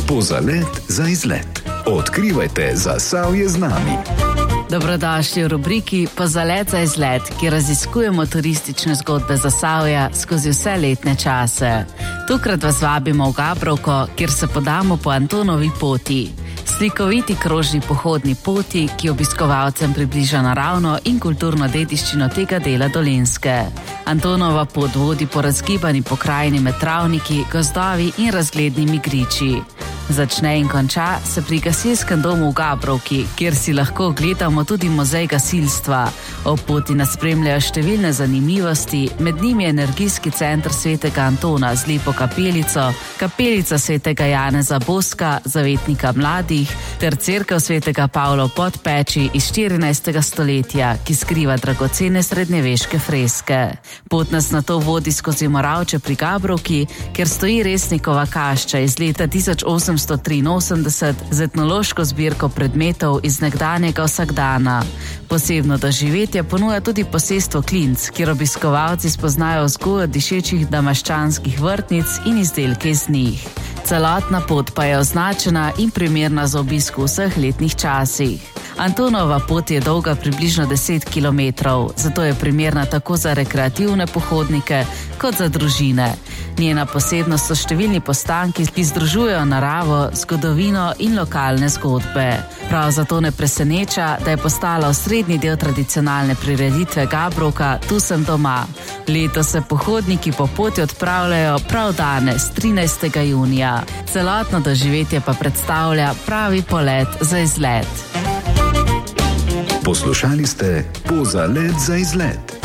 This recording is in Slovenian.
Pozalet za izlet. Odkrivajte Zasavje z nami. Dobrodošli v rubriki Pozalet za izlet, ki raziskujemo turistične zgodbe Zasavja skozi vse letne čase. Tokrat vas vabimo v Gabrovko, kjer se podamo po Antonovi poti. Slikoviti krožni pohodni poti, ki obiskovalcem približa naravno in kulturno dediščino tega dela Dolenjske. Antonova pot vodi po razgibani pokrajini med travniki, gozdovi in razglednimi griči. Začne in konča se pri gasilskem domu v Gabrovki, kjer si lahko ogledamo tudi muzej gasilstva. Ob poti nas spremljajo številne zanimivosti, med njimi je energijski center svetega Antona z lepo kapelico, kapelica svetega Janeza Boska, zavetnika mladih, ter cerkev svetega Pavla v Podpeči iz 14. stoletja, ki skriva dragocene srednjeveške freske. Pot nas nato vodi skozi Moravče pri Gabrovki, kjer stoji Resnikova kašča iz leta 1883 z etnološko zbirko predmetov iz nekdanjega vsakdana. Posebno doživetje ponuja tudi posestvo Klinc, kjer obiskovalci spoznajo vzgojo dišečih damaščanskih vrtnic in izdelke iz njih. Celotna pot pa je označena in primerna za obisk v vseh letnih časih. Antonova pot je dolga približno 10 kilometrov, zato je primerna tako za rekreativne pohodnike kot za družine. Njena posebnost so številni postanki, ki združujejo naravo, zgodovino in lokalne zgodbe. Prav zato ne preseneča, da je postala osrednji del tradicionalne prireditve Gabrovka Tu sem doma. Letos se pohodniki po poti odpravljajo prav danes, 13. junija. Celotno doživetje pa predstavlja pravi polet za izlet. Poslušali ste Pozalet za izlet.